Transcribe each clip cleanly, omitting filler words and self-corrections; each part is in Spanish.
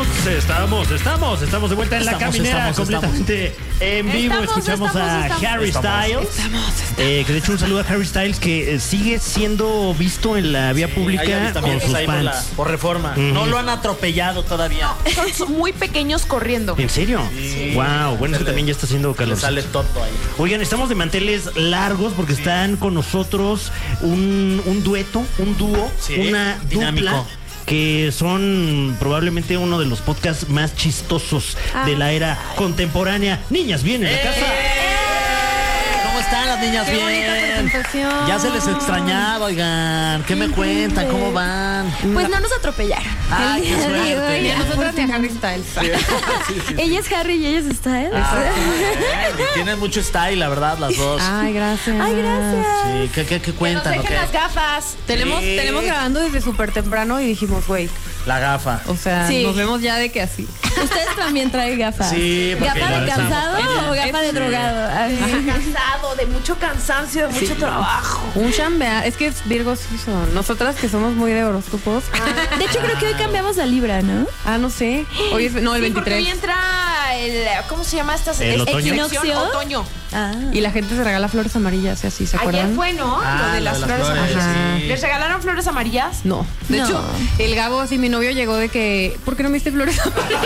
Estamos de vuelta en la caminera, completamente en vivo. Escuchamos a Harry Styles. Que de hecho un saludo a Harry Styles, que sigue siendo visto en la vía pública con sus fans. Por Reforma. No lo han atropellado todavía. Son muy pequeños corriendo. ¿En serio? Sí. Wow, bueno, es que también ya está haciendo calor. Sale tonto ahí. Oigan, estamos de manteles largos porque están con nosotros un dueto, un dúo, una dinámico. dupla, que son probablemente uno de los podcasts más chistosos de la era contemporánea. Niñas, vienen a casa. ¿Cómo están las niñas? Bien. Ya se les extrañaba, oigan. ¿Qué me cuentan? ¿Cómo van? Pues no nos atropellaron. Ay, qué suerte. Ni a nosotras ni a Harry Styles. Ella es Harry y ella es Styles. Tienen mucho style, la verdad, las dos. Ay, gracias. Ay, gracias. Sí, ¿qué cuentan? Nos dejen las gafas. Tenemos grabando desde súper temprano y dijimos, güey, La gafa. o sea, nos vemos ya de que así. Ustedes también traen gafas. Sí, porque ¿Gafa de cansado o gafa de drogado? Cansado, de mucho cansancio, de mucho trabajo. Un chambear. Es que Virgos sí son. Nosotras que somos muy de horóscopos. De hecho, creo que hoy cambiamos la Libra, ¿no? No sé. Hoy es, no, el 23. Porque hoy entra el, ¿cómo se llama esta? ¿El otoño? Equinoccio. Otoño. Y la gente se regala flores amarillas y así, ¿se acuerdan? Ayer fue, ¿no? Lo de las flores amarillas. sí. ¿Les regalaron flores amarillas? No. De No. hecho, el Gabo, así mi novio llegó de que, ¿por qué no me diste flores amarillas?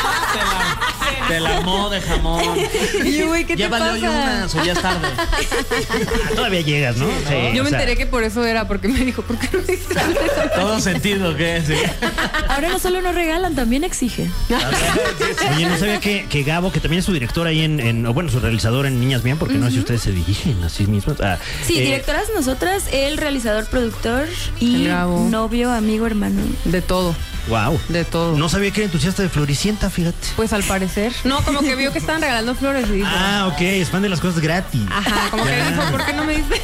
Te la armó de jamón. Y yo, güey, ¿qué te Llévale pasa? hoy unas o ya es tarde. Todavía llegas, ¿no? Sí, Yo o me sea, enteré que por eso era, porque me dijo, ¿por qué no me diste flores amarillas? Todo sentido, ¿qué? Sí. Ahora no solo nos regalan, también exigen. Oye, no sabía que Gabo, que también es su director ahí o bueno, su realizador en Niñas Bien, porque no sé si ustedes se dirigen a sí mismos. Sí, directoras nosotras, el realizador, productor y El Gabo. novio, amigo, hermano. De todo, Wow. de todo. No sabía que era entusiasta de Floricienta, fíjate. Pues al parecer. No, como que vio que estaban regalando flores y dijo, Ok, es fan de las cosas gratis. ajá, como que dijo, ¿por qué no me diste?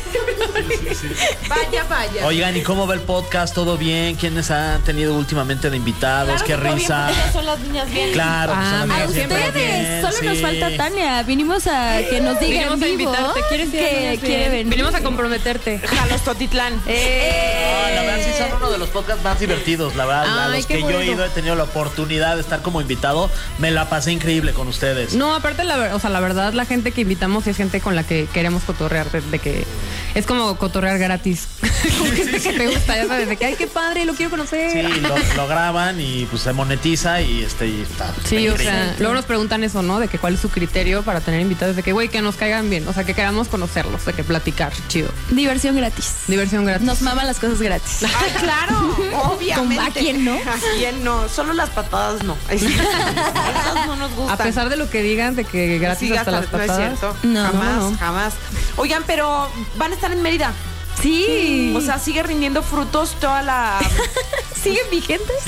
Vaya. Oigan, ¿y cómo va el podcast? ¿Todo bien? ¿Quiénes han tenido últimamente de invitados? Claro ¡Qué que todo bien, risa! porque ellas son las niñas bien. Claro, pues son las A niñas A siempre ustedes, bien, solo nos sí. falta Tania. Vinimos a que nos diga en Vinimos a vivo invitarte. ¿Quieres ir a que Niñas quiere Bien? venir. Vinimos a comprometerte. Jalos Totitlán. La verdad sí son uno de los podcasts más divertidos, la verdad. A Ay, los qué que yo he bueno. ido, he tenido la oportunidad de estar como invitado. Me la pasé increíble con ustedes. No, aparte, la verdad, la gente que invitamos es gente con la que queremos cotorrear, de que es como cotorrear gratis. Como gente que te gusta, ya sabes, de que, ay, qué padre, lo quiero conocer. Sí, lo graban y pues se monetiza y está Sí, o increíble. sea, luego nos preguntan eso, ¿no? De que cuál es su criterio para tener invitados, de que, güey, que nos caigan bien, o sea, que queramos conocerlos, de que platicar, chido. Diversión gratis. Diversión gratis. Nos maman las cosas gratis. Ay, claro, obviamente. ¿A quién no? ¿A quién no? Solo las patadas no. Esas no nos gustan. A pesar de lo que digan, de que gratis Sí, hasta las no es patadas. cierto. No. Jamás, jamás. Oigan, pero van a estar en Mérida. Sí. O sea, sigue rindiendo frutos toda la... ¿Siguen vigentes?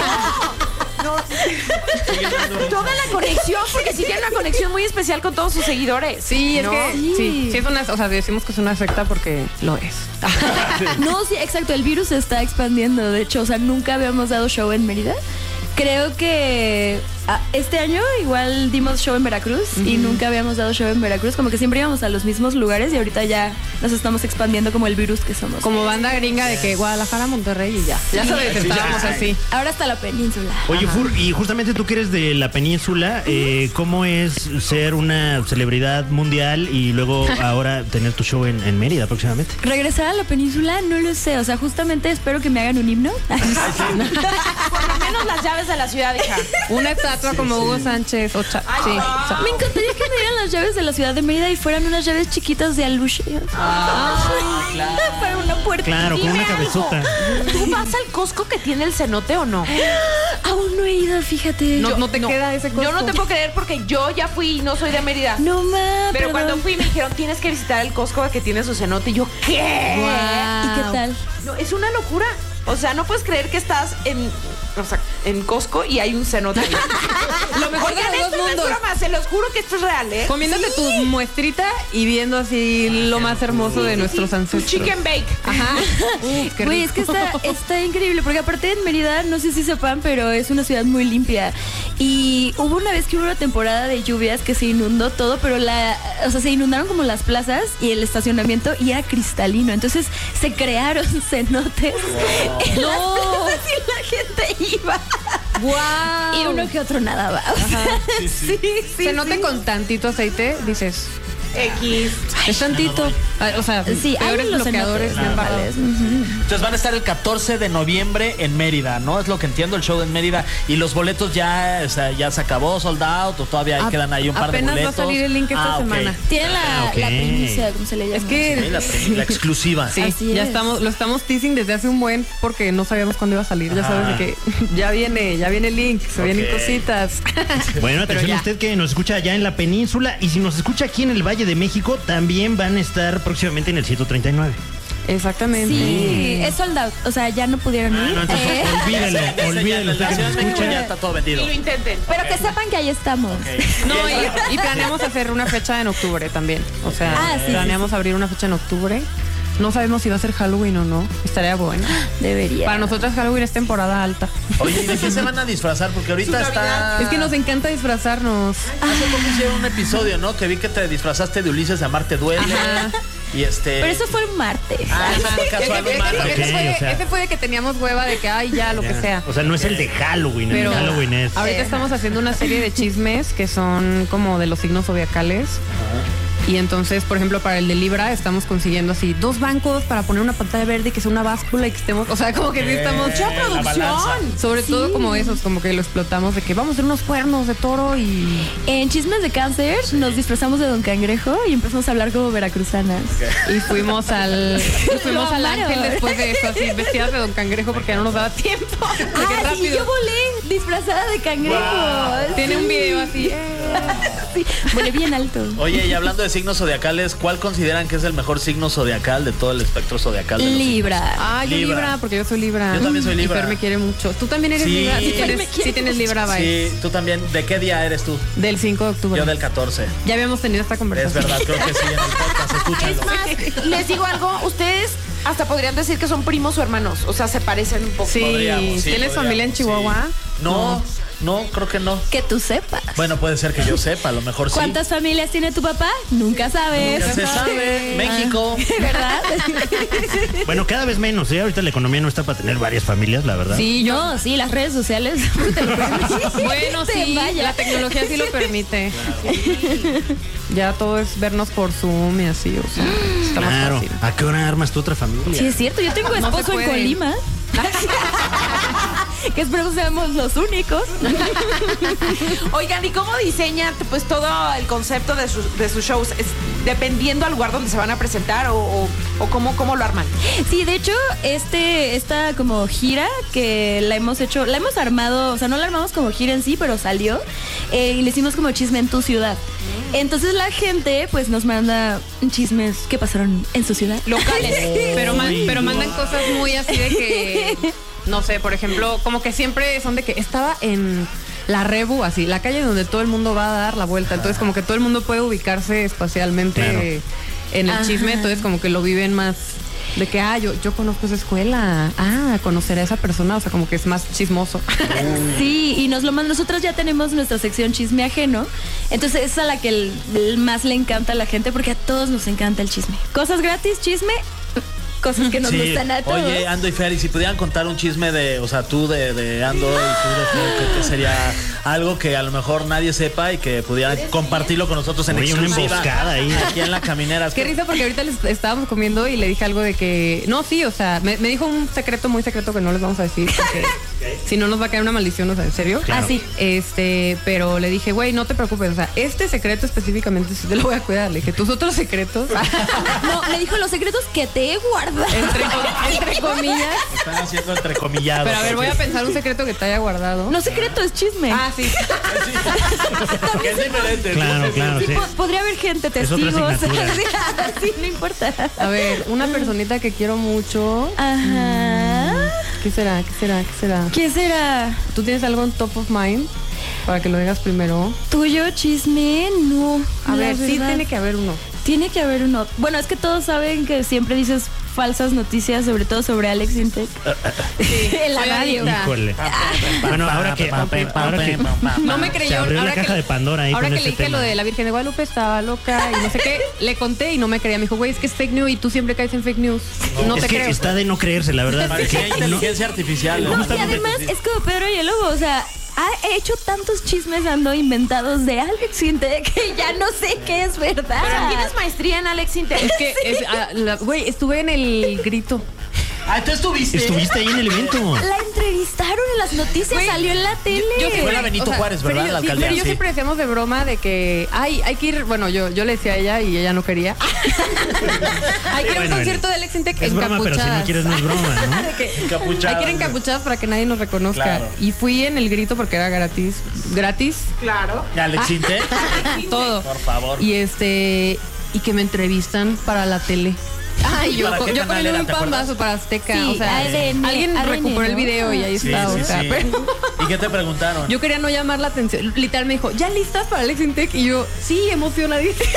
Toda la conexión, porque sí tiene una conexión muy especial con todos sus seguidores. Sí, es ¿no? que sí es una, o sea, decimos que es una secta porque lo es. No, sí, exacto. El virus se está expandiendo. De hecho, o sea, nunca habíamos dado show en Mérida. Creo que este año igual dimos show en Veracruz y nunca habíamos dado show en Veracruz. Como que siempre íbamos a los mismos lugares y ahorita ya nos estamos expandiendo como el virus que somos. Como banda gringa de que Guadalajara, Monterrey y ya. Ya sabes, estábamos así. Ahora hasta la península. Oye, Fur, y justamente tú que eres de la península, ¿cómo es ser una celebridad mundial y luego ahora tener tu show en Mérida próximamente? Regresar a la península, no lo sé. O sea, justamente espero que me hagan un himno. Por lo menos las llaves de la ciudad, hija. Una estatua como Hugo Sánchez. Sí. Me encantaría que me dieran las llaves de la ciudad de Mérida y fueran unas llaves chiquitas de aluche. Para una puerta. Claro, con Dime una algo. cabezota. ¿Tú vas al Costco que tiene el cenote o no? Aún no he ido, fíjate. No te queda ese costo. Yo no te puedo creer porque yo ya fui y no soy de Mérida. No, Pero cuando fui me dijeron, tienes que visitar el Costco que tiene su cenote. Y yo, ¿qué? ¿Y qué tal? No, es una locura. O sea, no puedes creer que estás en Costco y hay un cenote. Lo mejor Oigan, de los esto dos no es mundos. broma, se los juro que esto es real, ¿eh? Comiéndote tu muestrita y viendo así lo más hermoso de nuestros Tu ancestros. chicken bake. Ajá. Qué Güey, es que está increíble, porque aparte en Mérida, no sé si sepan, pero es una ciudad muy limpia. Y hubo una vez que hubo una temporada de lluvias que se inundó todo, pero se inundaron como las plazas y el estacionamiento y era cristalino. Entonces se crearon cenotes en las plazas y la gente iba. ¡Guau! Y uno que otro nada va. Sí, Se note con tantito aceite, dices... X. Es tantito. O sea, Sí, hay peores los bloqueadores. cenotes normales. Entonces van a estar el 14 de noviembre en Mérida, ¿no? Es lo que entiendo, el show en Mérida. Y los boletos ya, o sea, ya se acabó, sold out, o todavía quedan ahí un par de boletos. Apenas va a salir el link esta semana. Tienen la primicia, como se le llama. Es que... Sí, la exclusiva. Sí, Así ya es. lo estamos teasing desde hace un buen porque no sabíamos cuándo iba a salir. Ya sabes de que ya viene el link, se vienen cositas. Bueno, atención ya. usted que nos escucha allá en la península y si nos escucha aquí en el Valle de México, también van a estar próximamente en el 139. Exactamente. Sí, es sold out. O sea, ya no pudieron ir. No, entonces olvídenlo. La Usted que Ciudad nos de México escucha. ya está todo vendido. Y lo intenten. Pero que sepan que ahí estamos. No, y planeamos hacer una fecha en octubre también. O sea, Sí, planeamos abrir una fecha en octubre. No sabemos si va a ser Halloween o no. Estaría bueno. Debería. Para nosotras Halloween es temporada alta. Oye, ¿y de qué se van a disfrazar? Porque ahorita está... Es que nos encanta disfrazarnos. Hace poco hicieron un episodio, ¿no? Que vi que te disfrazaste de Ulises de Amarte Duele. Ajá. Y Pero eso fue un martes. casual, un martes. Ese fue de que teníamos hueva de que, ay, ya, lo que sea. O sea, no es el de Halloween, el Pero de Halloween es... ahorita estamos haciendo una serie de chismes que son como de los signos zodiacales. Y entonces, por ejemplo, para el de Libra estamos consiguiendo así 2 bancos para poner una pantalla verde y que sea una báscula y que estemos, o sea, como que sí estamos la balanza. sobre todo como esos, como que lo explotamos de que vamos a hacer unos cuernos de toro y En Chismes de Cáncer nos disfrazamos de Don Cangrejo y empezamos a hablar como veracruzanas. fuimos al amaron. Ángel después de eso, así vestidas de Don Cangrejo porque ya no nos daba tiempo. De que Sí, rápido. yo volé disfrazada de cangrejo. Tiene un video así. Sí, volé bien alto. Oye, y hablando de signos zodiacales, ¿cuál consideran que es el mejor signo zodiacal de todo el espectro zodiacal? De los Libra. Ah, yo Libra. Libra, porque yo soy Libra. Yo también soy Libra. Y Fer me quiere mucho. Tú también eres Sí. Libra. Sí Fer me tienes Libra, signos? bye. Sí, tú también. ¿De qué día eres tú? Del 5 de octubre. Yo del 14. Ya habíamos tenido esta Es conversación. verdad, creo que sí, en el podcast, escúchalo. Es más, les digo algo, ustedes hasta podrían decir que son primos o hermanos. O sea, se parecen un poco. Sí. Podríamos, sí, ¿Tienes familia en Chihuahua? No, creo que no. Que tú sepas. Bueno, puede ser que yo sepa, a lo mejor sí. ¿Cuántas familias tiene tu papá? Nunca sabes. Ya se sabe. México. ¿Verdad? Bueno, cada vez menos, ¿eh? Ahorita la economía no está para tener varias familias, la verdad. Sí, yo. No, sí, las redes sociales. Bueno, sí, Vaya. la tecnología sí lo permite. Ya todo es vernos por Zoom y así, o sea, está más Claro. fácil. ¿A qué hora armas tu otra familia? Sí, es cierto. Yo tengo No se esposo en puede. Colima. Que esperemos seamos los únicos. Oigan, ¿y cómo diseñan pues todo el concepto de sus shows? ¿Es dependiendo al lugar donde se van a presentar o cómo lo arman? Sí, de hecho, esta como gira que la hemos hecho, la hemos armado, o sea, no la armamos como gira en sí, pero salió y le hicimos como chisme en tu ciudad. Entonces la gente pues nos manda chismes que pasaron en su ciudad. Locales. Pero mandan cosas muy así de que, no sé, por ejemplo, como que siempre son de que estaba en la Rebu, así, la calle donde todo el mundo va a dar la vuelta. Entonces como que todo el mundo puede ubicarse espacialmente Claro. en el Ajá. chisme. Entonces como que lo viven más de que, yo conozco esa escuela. Conocer a esa persona, o sea, como que es más chismoso. Sí, y nos lo mandan. Nosotros ya tenemos nuestra sección chisme ajeno. Entonces es a la que el más le encanta a la gente porque a todos nos encanta el chisme. Cosas gratis, chisme, cosas que nos Sí. gustan a todos. Oye, Ando y Fer, y si pudieran contar un chisme de, o sea, tú de Ando y tú de Fer, que sería algo que a lo mejor nadie sepa y que pudieran compartirlo con nosotros en Oye, una exclusiva. emboscada ahí. Aquí en La Caminera. Qué risa porque ahorita les estábamos comiendo y le dije algo de que, no, sí, o sea, me dijo un secreto muy secreto que no les vamos a decir porque si no nos va a caer una maldición, o sea, ¿en serio? Claro. Así. Pero le dije, güey, no te preocupes, o sea, este secreto específicamente sí te lo voy a cuidar. Le dije, tus otros secretos, No, le dijo los secretos que te he guardado. entre comillas. Están haciendo entrecomillado. Pero a ver, voy a pensar un secreto que te haya guardado. No secreto, es chisme. Ah, sí. Que es diferente. Claro, claro, sí. Podría haber gente, Es otra testigos. asignatura. Sí, no importa. A ver, una personita que quiero mucho. Ajá. ¿Qué será? ¿Qué será? ¿Tú tienes algo en top of mind? Para que lo digas primero. ¿Tuyo chisme? No. A la ver, sí verdad. tiene que haber uno. Tiene que haber uno. Bueno, es que todos saben que siempre dices falsas noticias, sobre todo sobre Alex Intec. En la radio. Híjole. Bueno, ahora que no me creyó. Se abrió la caja de Pandora ahí. Ahora con que le dije lo de la Virgen de Guadalupe, estaba loca y no sé qué, le conté y no me creía. Me dijo, güey, es que es fake news y tú siempre caes en fake news. No te creo. Está de no creerse, la verdad. Parecía inteligencia artificial. No, y además es como Pedro y el Lobo, o sea, ha hecho tantos chismes inventados de Alex Intec que ya no sé qué es verdad. Pero tienes maestría en Alex Intec. Es que, güey, estuve en el grito. ¿tú estuviste? Estuviste ahí en el evento. La entrevistaron en las noticias, Güey, salió en la tele. Fue la Benito Juárez, ¿verdad? La alcaldía. Pero yo siempre decíamos de broma de que hay que ir, bueno, yo le decía a ella y ella no quería. Hay que ir a un concierto de Alex Intec es broma, pero si no quieres no es broma, ¿no? Hay que ir encapuchadas para que nadie nos reconozca. Claro. Y fui en el grito porque era gratis. Claro. Alex Intec. Todo. Por favor. Y y que me entrevistan para la tele. Ay, yo poniendo un pambazo para Azteca. Sí, o sea, alguien recuperó el video y ahí está. Sí, o sea, sí. pero ¿Y qué te preguntaron? yo quería no llamar la atención. Literal me dijo, ¿ya listas para Alex Intec? Y yo, sí, emocionadísima.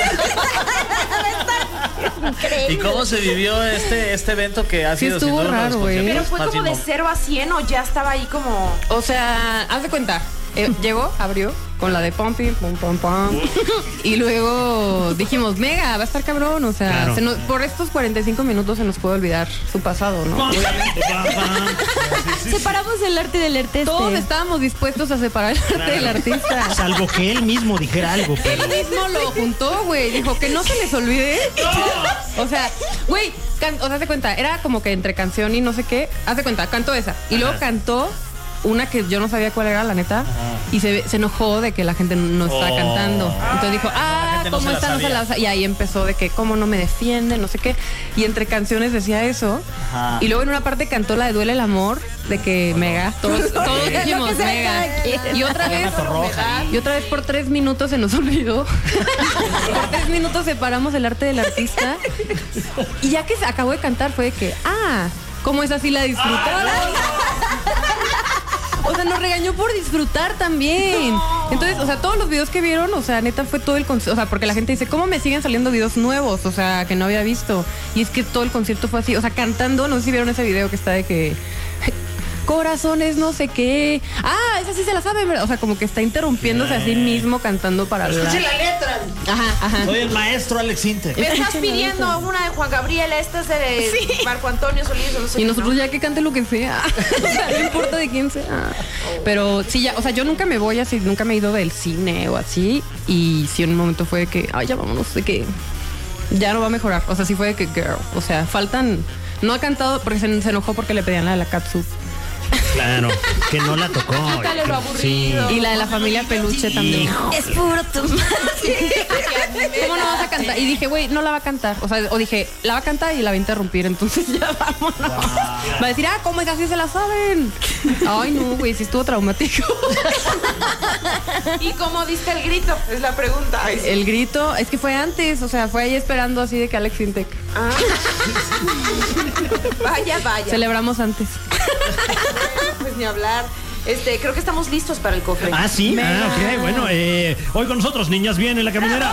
¿Y cómo se vivió este evento que ha sido estuvo sin duda uno de los raro, güey. Pero conciertos fue más como de 0 a 100 o ya estaba ahí como... O sea, haz de cuenta. Llegó, abrió con la de Pompi, pum, pum, pum. Y luego dijimos, mega, va a estar cabrón. O sea, Claro. por estos 45 minutos se nos puede olvidar su pasado, ¿no? Separamos el arte del artista. Todos estábamos dispuestos a separar el arte del artista. Salvo que él mismo dijera algo, pero... Él mismo lo juntó, güey. Dijo que no se les olvide. O sea, güey, o sea, haz de cuenta, era como que entre canción y no sé qué. Haz de cuenta, cantó esa. Y luego cantó una que yo no sabía cuál era, la neta. Y se enojó de que la gente no estaba cantando. Entonces dijo, ¿cómo está? No se la sabía. Y ahí empezó de que, ¿cómo no me defiende? No sé qué. Y entre canciones decía eso. Ajá. Y luego en una parte cantó la de Duele el Amor, de que mega. Todos dijimos mega. Y otra vez por 3 minutos se nos olvidó. Por 3 minutos separamos el arte del artista. Y ya que se acabó de cantar fue de que, ¿cómo es así la disfrutaron? O sea, nos regañó por disfrutar también. Entonces, o sea, todos los videos que vieron, o sea, neta fue todo el concierto. O sea, porque la gente dice, ¿cómo me siguen saliendo videos nuevos? O sea, que no había visto. Y es que todo el concierto fue así. O sea, cantando, no sé si vieron ese video que está de que... Corazones, no sé qué. Esa sí se la sabe, ¿verdad? O sea, como que está interrumpiéndose a sí mismo cantando para ¡Escuche la letra! Ajá. Soy el maestro Alex Intec. Me estás pidiendo una de Juan Gabriel, esta es de Marco Antonio Solís, o no sé. Y qué, nosotros ¿no? ya que cante lo que sea. O sea, no importa de quién sea. Pero sí, ya, o sea, yo nunca me voy así, nunca me he ido del cine o así. Y sí, en un momento fue de que, ya vámonos, de que ya no va a mejorar. O sea, sí fue de que, girl. O sea, faltan. No ha cantado porque se enojó porque le pedían la de la catsup. Claro, que no la tocó. Quítale lo aburrido. Y la de la familia Peluche también. Es puro tomate. ¿Cómo no vas a cantar? Y dije, güey, no la va a cantar. O sea, o dije, la va a cantar y la va a interrumpir. Entonces ya vámonos. Va a decir, ¿cómo es así? Se la saben. Ay, no, güey, sí estuvo traumático. ¿Y cómo diste el grito? Es la pregunta. Ay, sí. El grito, es que fue antes. O sea, fue ahí esperando así de que Alex Intec. Vaya. Celebramos antes. Pues ni hablar. Creo que estamos listos para el cofre. Sí. Ok. Bueno, hoy con nosotros, niñas bien en la caminera.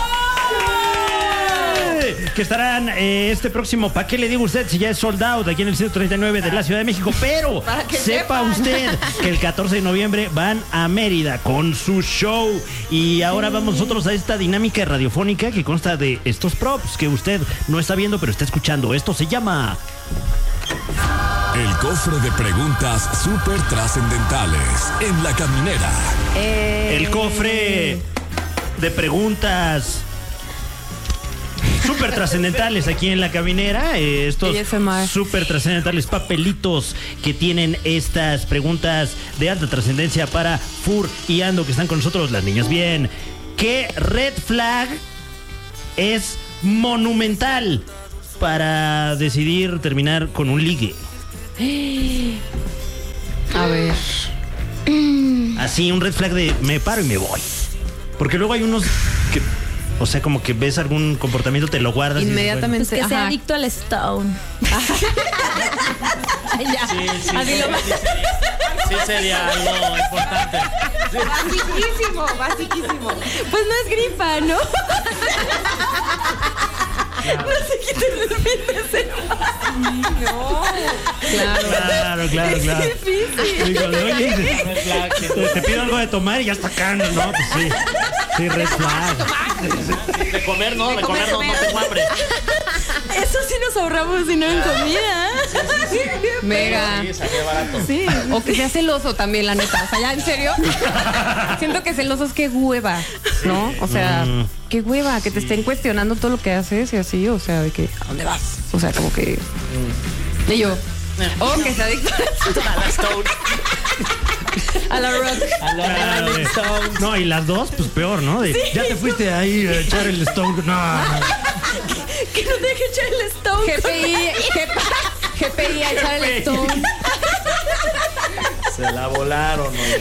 Que estarán este próximo, ¿para qué le digo usted si ya es sold out aquí en el 139 de la Ciudad de México? Pero sepa usted que el 14 de noviembre van a Mérida con su show. Y ahora vamos nosotros a esta dinámica radiofónica que consta de estos props que usted no está viendo pero está escuchando. Esto se llama... El cofre de preguntas súper trascendentales en la caminera. El cofre de preguntas súper trascendentales aquí en la caminera. Estos ASMR. súper trascendentales papelitos que tienen estas preguntas de alta trascendencia para Fur y Ando, que están con nosotros, las niñas bien. ¿Qué red flag es monumental para decidir terminar con un ligue? A ver. Así, un red flag de me paro y me voy. Porque luego hay unos que, o sea, como que ves algún comportamiento, te lo guardas. Inmediatamente. Pues que sea adicto al Stone. Ya. Sí, Así lo sí sería algo importante. Basiquísimo. Pues no es gripa, ¿no? No se quiten el fin de semana. No. Claro. Es difícil. Dígale, oye, te pido algo de tomar y ya está acá, ¿no? Pues sí. Sí, red flag. De comer no tengo hambre. Eso sí nos ahorramos dinero en comida. Mega. Sí, saqué barato. Sí. O que sea celoso también, la neta. O sea, ya, ¿en serio? Siento que celoso es que hueva, ¿no? O sea, qué hueva, que te estén cuestionando todo lo que haces y así. O sea, de que, ¿a dónde vas? O sea, como que... Y yo... O que se adicto A la Stone. a la rock. A la Claro, Rolling Stones. no, y las dos, pues peor, ¿no? Ya te fuiste ahí a echar el Stone. No. Que no deje echar el Stone. GPI a echar el Stone. Se la volaron, oye.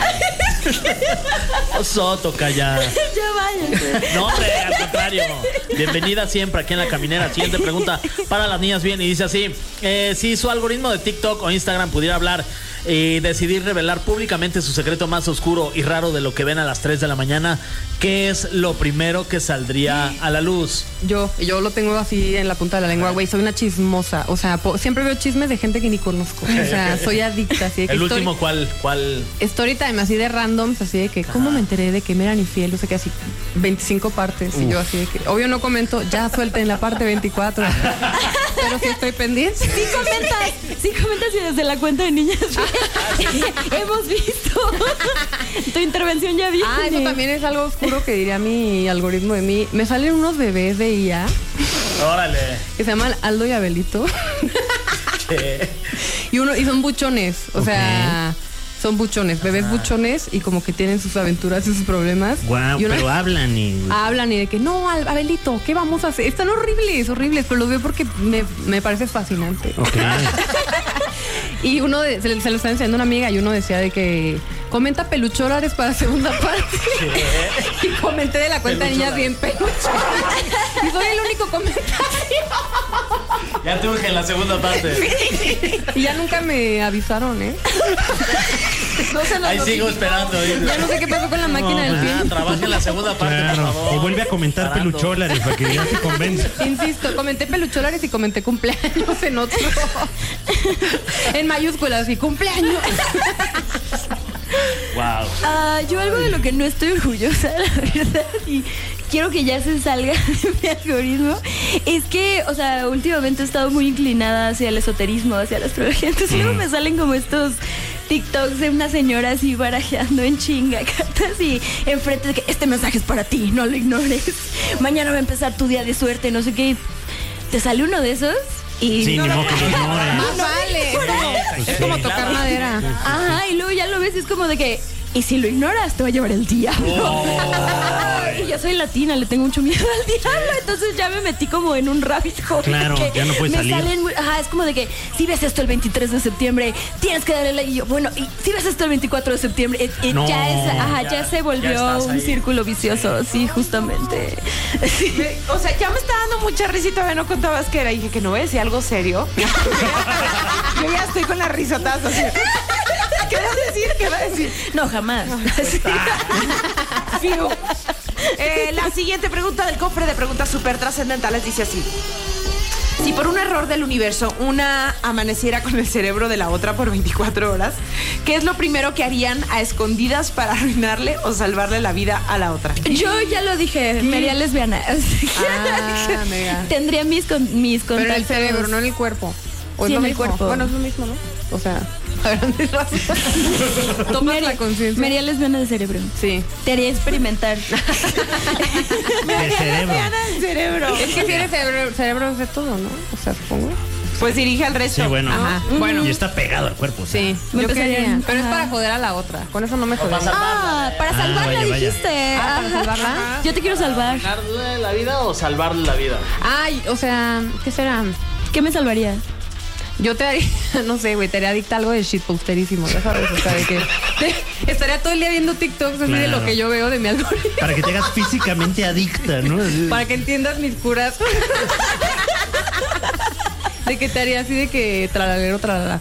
Toca ya. Ya váyanse. No, hombre, al contrario. Bienvenida siempre aquí en La Caminera. Siguiente pregunta para las niñas bien y dice así. Si su algoritmo de TikTok o Instagram pudiera hablar y decidir revelar públicamente su secreto más oscuro y raro de lo que ven a las 3 de la mañana, ¿qué es lo primero que saldría a la luz? Yo lo tengo así en la punta de la lengua, güey. Soy una chismosa. O sea, siempre veo chismes de gente que ni conozco. O sea, soy adicta. Así de que El último, ¿cuál? Story time, así de randoms, así de que, ¿cómo me enteré de que me eran infiel? No sé qué, así 25 partes. Y yo así de que, obvio no comento, ya suelten la parte 24. Pero sí estoy pendiente. Sí comentas y desde la cuenta de niñas hemos visto. Tu intervención ya viene. Eso también es algo oscuro que diría mi algoritmo de mí. Me salen unos bebés de IA Órale. que se llaman Aldo y Abelito. Y son buchones. O sea, son buchones, bebés buchones y como que tienen sus aventuras y sus problemas. Guau, pero hablan y... Hablan y de que, no, Abelito, ¿qué vamos a hacer? Están horribles, pero los veo porque me parece fascinante. Ok. Y se lo está enseñando una amiga y uno decía de que comenta pelucholares para segunda parte. Y comenté de la cuenta de niñas bien pelucholares. Y soy el único comentario. Ya te urge la segunda parte. Y ya nunca me avisaron, ¿eh? Ahí sigo esperando. Ya no sé qué pasó con la máquina del tiempo. Trabaja en la segunda parte, por Claro. favor. O vuelve a comentar Parando. pelucholares para que ya te convenza. Insisto, comenté pelucholares y comenté cumpleaños en otro. En mayúsculas y cumpleaños. Wow. Yo algo de lo que no estoy orgullosa, la verdad, y quiero que ya se salga de mi algoritmo, es que, o sea, últimamente he estado muy inclinada hacia el esoterismo, hacia la astrología. Entonces luego me salen como estos TikToks de una señora así barajeando en chinga cartas y enfrente de que este mensaje es para ti, no lo ignores. Mañana va a empezar tu día de suerte, no sé qué. ¿Te sale uno de esos? Y Sí, ni modo que lo ignores. Más vale. Es como tocar madera. ajá, y luego ya lo ves y es como de que, y si lo ignoras, te va a llevar el diablo. Y yo soy latina, le tengo mucho miedo al diablo, entonces ya me metí como en un rabbit hole. Claro, que ya no puedes salir. Ajá, es como de que, si ves esto el 23 de septiembre, tienes que darle like. Y yo, bueno, y si ves esto el 24 de septiembre, No, ya se volvió estás un ahí. círculo vicioso, sí, justamente. Sí. O sea, ya me está dando mucha risa y todavía no contabas qué era. Y dije que no voy a decir algo serio. Yo ya estoy con las risotas así. ¿Qué vas a decir? ¿Qué vas a decir? No, jamás. Fiu. La siguiente pregunta del cofre de preguntas súper trascendentales dice así. Si por un error del universo una amaneciera con el cerebro de la otra por 24 horas, ¿qué es lo primero que harían a escondidas para arruinarle o salvarle la vida a la otra? Yo ya lo dije, me haría lesbiana. Mega. Tendría mis contactos. Pero en el cerebro, no en el cuerpo. ¿O Sí, es lo en el mismo? cuerpo. Bueno, es lo mismo, ¿no? O sea, a grandes rasgos. Tomas la conciencia. Me haría lesbiana de cerebro. Sí. Te haría experimentar. De cerebro. El cerebro. Es que tiene cerebro es de todo, ¿no? O sea, supongo. Pues dirige al resto. Sí, bueno. Ajá. Y está pegado al cuerpo. o sea. Sí, Me yo empezaría- quería. Pero es ajá. para joder a la otra. Con eso no me jodería. Para salvarla, vaya, vaya. dijiste. ¿Para Ajá. salvarla? Yo te quiero salvar. ¿Ganarle la vida o salvarle la vida? Ay, o sea, ¿qué será? ¿Qué me salvaría? Yo te haría, no sé, güey, te haría adicta a algo de shitposterísimo, ya sabes, o sea, de que estaría todo el día viendo TikToks así de lo Claro. que yo veo de mi algoritmo. Para que te hagas físicamente adicta, ¿no? Para que entiendas mis curas. De que te haría así de que tralalero, tralala.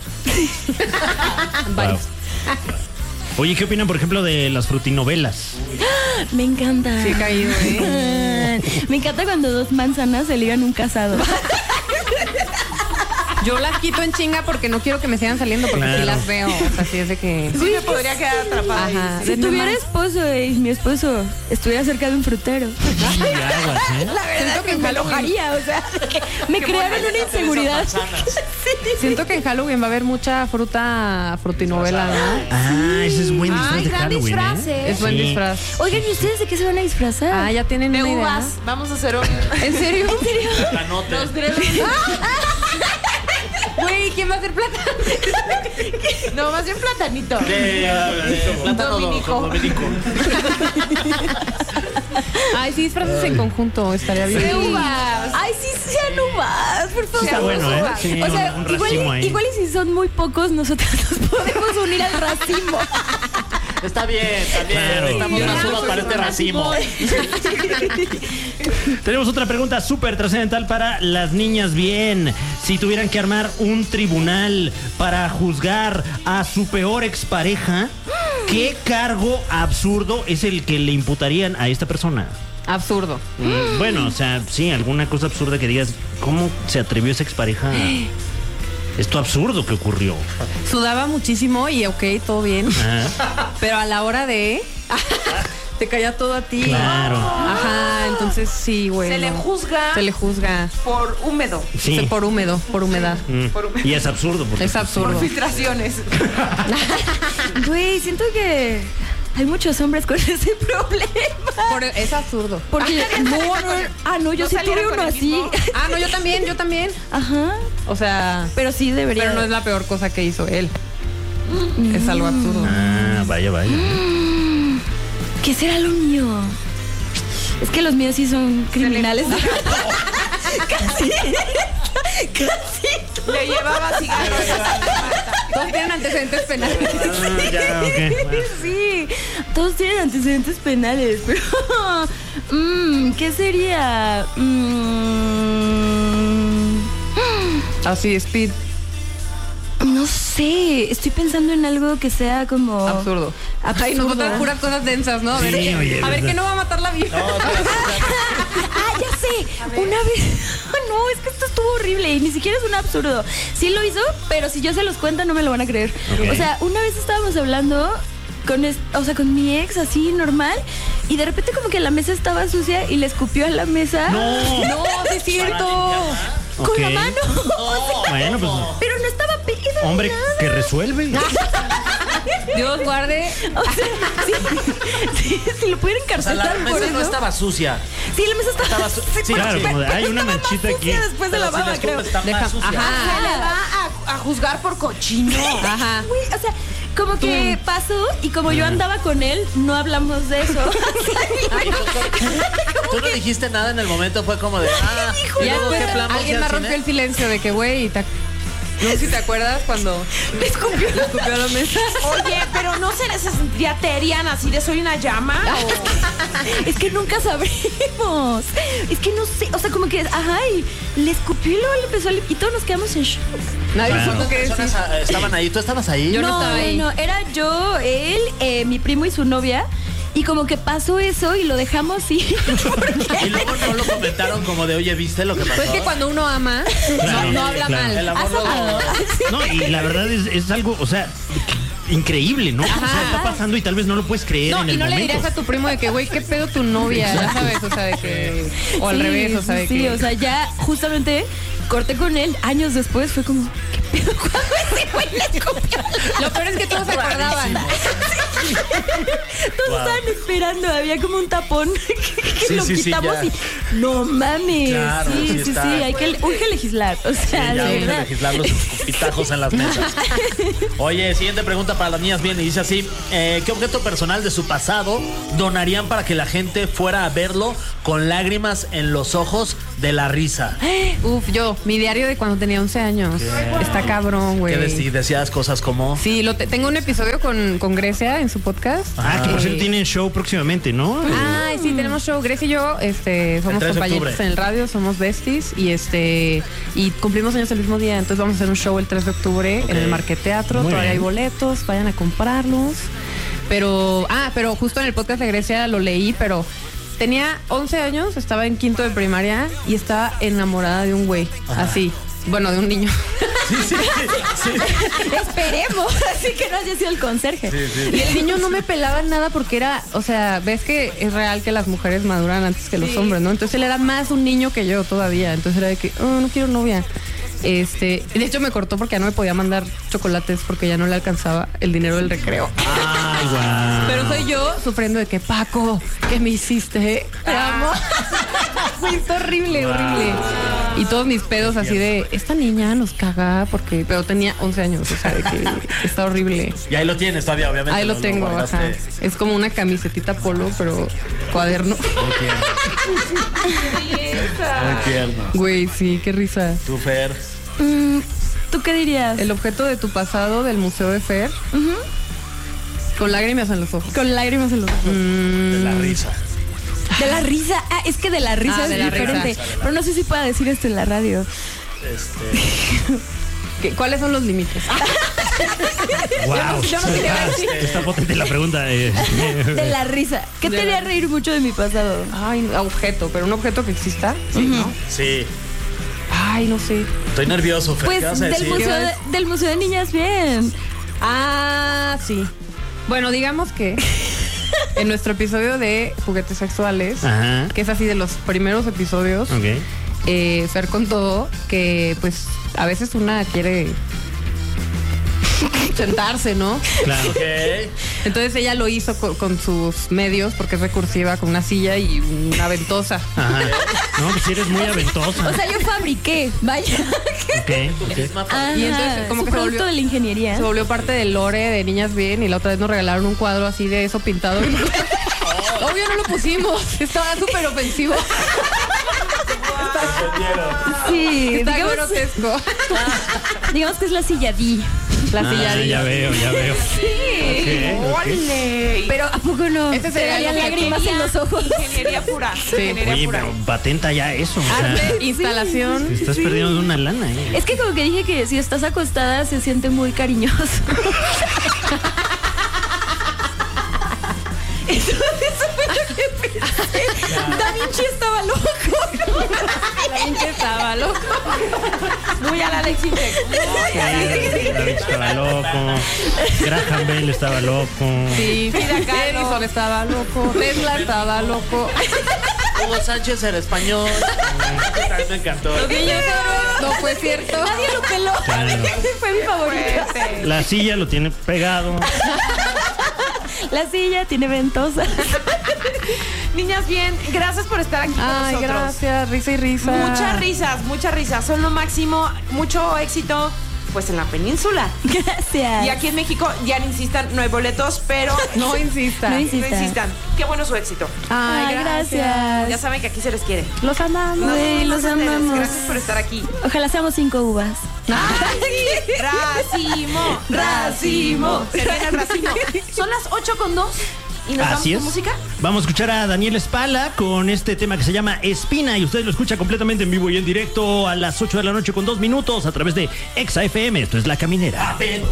Varios. Oye, ¿qué opinan, por ejemplo, de las frutinovelas? Me encanta. Sí, he caído, Me encanta cuando 2 manzanas se ligan un casado. Yo las quito en chinga porque no quiero que me sigan saliendo porque sí las veo. O sea, sí es de que... Sí, me podría quedar atrapada. Ajá. Si tuviera esposo y mi esposo estuviera cerca de un frutero, Y aguas, ¿eh? La verdad Siento es que que en me Halloween- enojaría, o sea, me crearon una inseguridad. Siento que en Halloween va a haber mucha frutinovela, ¿no? Ah, ese es buen disfraz Ay, de gran Halloween, disfraz, ¿eh? Es buen Sí. disfraz. Oigan, ¿y ustedes de qué se van a disfrazar? Ah, ya tienen de una idea. uvas. Vamos a hacer un... ¿En serio? Canote. Los gredos. Güey, ¿quién va a hacer plata? No, más bien platanito. Plátano Dominico. Dominico. Ay, sí, disfraces en conjunto, estaría bien. De uvas. Ay, sí, sean uvas, por favor. Está bueno, ¿eh? Sí, O sea, un racimo ahí. igual y si son muy pocos, nosotros nos podemos unir al racimo. Está bien, está bien. Claro. Necesitamos unas uvas para este racimo. Tenemos otra pregunta súper trascendental para las niñas bien. Si tuvieran que armar un tribunal para juzgar a su peor expareja, ¿qué cargo absurdo es el que le imputarían a esta persona? Absurdo. Bueno, o sea, sí, alguna cosa absurda que digas, ¿cómo se atrevió esa expareja? Esto absurdo que ocurrió. Sudaba muchísimo y ok, todo bien. Ajá. Pero a la hora de... te caía todo a ti. Claro. Ajá, entonces sí, güey. Se le no. juzga Se le juzga. por húmedo, Sí. Por húmedo, por humedad. Y es absurdo. Porque Es por absurdo. filtraciones. Güey, siento que hay muchos hombres con ese problema. Es absurdo. Porque no, yo ¿No sí salieron tuve con uno el así. mismo? Ah, no, yo también. Ajá. O sea, Pero sí debería. pero no es la peor cosa que hizo él. Es algo absurdo. Ah, vaya. ¿Qué será lo mío? Es que los míos sí son criminales. Casi. Le llevaba cigarros a Santa Marta. Todos tienen antecedentes penales. Ah, ya, ok. Bueno. Sí, todos tienen antecedentes penales, pero ¿qué sería? Así, speed. No sé, estoy pensando en algo que sea como Absurdo. absurdo. Ay, nosotras puras cosas densas, ¿no? A ver, Sí, oye, a ver ¿verdad? ¿qué no va a matar la vida? Ah, ya sé. Una vez. No, es que esto estuvo horrible y ni siquiera es un absurdo. Sí lo hizo, pero si yo se los cuento no me lo van a creer. Ok. O sea, una vez estábamos hablando con mi ex así normal y de repente como que la mesa estaba sucia y le escupió a la mesa. No. No, sí es cierto. Con Ok. la mano. Bueno, pues, Pero no estaba pedo. ni hombre nada. que resuelve. Dios guarde. O sea, si lo pueden O sea, encarcelar la por mesa eso. no estaba sucia. Sí, la mesa estaba Sí, Claro, como de, hay una estaba más manchita aquí. sucia después de la Pero si baba, la creo. escupa está más sucia. Ajá. Se le va a juzgar por cochino. Ajá. Güey, o sea, como que pasó y como yo andaba con él, no hablamos de eso. Tú no dijiste nada en el momento, fue como de. Y luego, después ¿qué plan vamos a ir alguien al más cine? rompió el silencio de que, güey, no sé si te acuerdas cuando Me escupió. le escupió a la mesa. Oye, pero no se sentiría Terian así de soy una llama. Es que nunca sabremos. Es que no sé. O sea, como que, ajá, y le escupió y luego le empezó a y todos nos quedamos en shock. Nadie Claro. supo qué decir. Personas estaban ahí, ¿tú estabas ahí? Yo no estaba ahí. No, era yo, él, mi primo y su novia. Y como que pasó eso y lo dejamos ir. Y luego no lo comentaron como de, oye, ¿viste lo que pasó? Pues que cuando uno ama, Claro, no habla claro. El mal. amor luego. No, y la verdad es algo, o sea, increíble, ¿no? O sea, está pasando y tal vez no lo puedes creer No, en y el no le momento. dirías a tu primo de que, güey, ¿qué pedo tu novia? Ya sabes, o sea, de que... O al Sí, revés, o sea, de sí, que... o sea, ya justamente corté con él años después. Fue como, ¿qué pedo? ¿Cuándo ese güey le escupió? Lo peor es que todos se acordaban. Todos estaban esperando, había como un tapón que Sí, lo sí, sí, quitamos ya. y no mames. Claro, sí sí, está. hay que urge legislar. O sea, Ya de urge verdad. legislar los escupitajos en las mesas. Oye, siguiente pregunta para las niñas bien. Y dice así: ¿qué objeto personal de su pasado donarían para que la gente fuera a verlo con lágrimas en los ojos de la risa? Uf, mi diario de cuando tenía 11 años. Está cabrón, güey. Que decías cosas como. Sí, tengo un episodio con Grecia en su podcast. Ah, que por cierto tienen show próximamente, ¿no? Ay, sí, tenemos show. Grecia y yo somos El 3 de compañeros octubre. en el radio, somos besties y cumplimos años el mismo día. Entonces vamos a hacer un show el 3 de octubre Ok. en el Marqueteatro. Muy Todavía bien. hay boletos, vayan a comprarlos. pero justo en el podcast de Grecia lo leí, pero tenía 11 años, estaba en quinto de primaria y estaba enamorada de un güey, así. Bueno, de un niño. Sí. Esperemos, así que no haya sido el conserje. Sí. Y el niño no me pelaba nada porque era, o sea, ves que es real que las mujeres maduran antes que los hombres, ¿no? Entonces él era más un niño que yo todavía. Entonces era de que, no quiero novia. De hecho me cortó porque ya no me podía mandar chocolates porque ya no le alcanzaba el dinero del recreo. Ay, guau. Pero soy yo sufriendo de que, Paco, ¿qué me hiciste? Te amo. Fue horrible. Y todos mis pedos así de, esta niña nos caga porque, pero tenía 11 años, o sea, de que está horrible. Y ahí lo tienes todavía, obviamente. Ahí lo tengo, guardaste. ajá. Es como una camisetita polo, pero cuaderno. Muy tierno. Güey, sí, qué risa. Tú, Fer. ¿Tú qué dirías? El objeto de tu pasado del Museo de Fer. Con lágrimas en los ojos. Con lágrimas en los ojos. De la risa. De la risa. Es que de la risa de es la diferente. risa. Pero no sé si pueda decir esto en la radio. ¿Cuáles son los límites? Wow. Yo no quería decir. Está potente la pregunta. De la risa. ¿Qué te haría reír mucho de mi pasado? Ay, objeto, pero un objeto que exista. Sí, ¿no? Sí. Ay, no sé. Estoy nervioso, Fer. Pues ¿Qué vas a decir? del museo de Niñas Bien. Ah, sí. Bueno, digamos que en nuestro episodio de juguetes sexuales, Ajá. que es así de los primeros episodios, Ok. Fer contó que pues a veces una quiere sentarse, ¿no? Claro. Ok. Entonces ella lo hizo con sus medios porque es recursiva, con una silla y una ventosa. Ajá. No, pues eres muy aventosa. O sea, yo fabriqué. Vaya. Ok. Ajá, Y entonces, como es que un se producto volvió- de la ingeniería. Se volvió parte del lore de Niñas Bien y la otra vez nos regalaron un cuadro así de eso pintado. Obvio no lo pusimos, estaba súper ofensivo. Sí, Está digamos, grotesco. digamos que es la silla D. La Ah, silladilla. ya veo. Ok. Pero ¿a poco no? Ese Te sería darían lo que lágrimas en los ojos. Ingeniería pura. Ingeniería Oye, pura. pero patenta ya eso. O sea, Arte, instalación. te estás perdiendo de una lana, ¿eh? Es que como que dije que si estás acostada se siente muy cariñoso. Eso fue lo que pensé. Da Vinci estaba loco. La pinche estaba loco. Muy a la Alexis Intec. Muy a la Alexis Intec. David estaba loco. Graham Bell estaba loco. Sí, Frida Kahlo. Edison estaba loco. Tesla estaba loco. Hugo Sánchez era español. También me encantó. Los niños no fue cierto. Nadie lo peló. Claro. Fue mi favorito. Fuerte. La silla lo tiene pegado. La silla tiene ventosa. Niñas Bien, gracias por estar aquí con Ay, nosotros. gracias. Risa y risa. Muchas risas. Son lo máximo. Mucho éxito, pues, en la península. Gracias. Y aquí en México, ya no insistan, no hay boletos, pero No insista. No no insista. insistan. Qué bueno su éxito. Ay, gracias. Ya saben que aquí se les quiere. Los amamos. Güey, Nosotros los a ustedes. amamos. Gracias por estar aquí. Ojalá seamos 5 uvas. Racimo, racimo. Se viene el racimo. Son las 8:02 y nos Así es. vamos con música. Vamos a escuchar a Daniel Espala con este tema que se llama Espina y usted lo escucha completamente en vivo y en directo a las 8 de la noche con 2 minutos a través de Exa FM. Esto es La Caminera.